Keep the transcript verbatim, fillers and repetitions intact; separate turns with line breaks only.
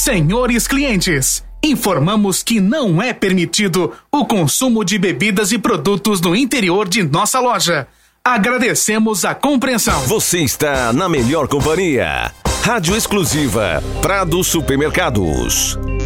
Senhores clientes, informamos que não é permitido o consumo de bebidas e produtos no interior de nossa loja. Agradecemos a compreensão.
Você está na melhor companhia. Rádio exclusiva Prado Supermercados.